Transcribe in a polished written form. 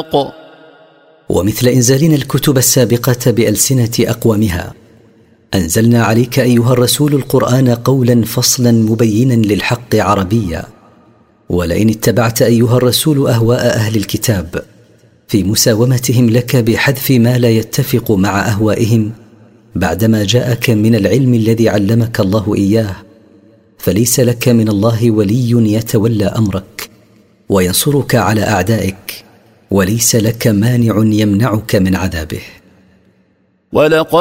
الحق. ومثل إنزالنا الكتب السابقة بألسنة أقوامها، أنزلنا عليك أيها الرسول القرآن قولا فصلا مبينا للحق عربيا. ولئن اتبعت أيها الرسول أهواء أهل الكتاب في مساومتهم لك بحذف ما لا يتفق مع أهوائهم بعدما جاءك من العلم الذي علمك الله إياه، فليس لك من الله ولي يتولى أمرك وينصرك على أعدائك، وليس لك مانع يمنعك من عذابه.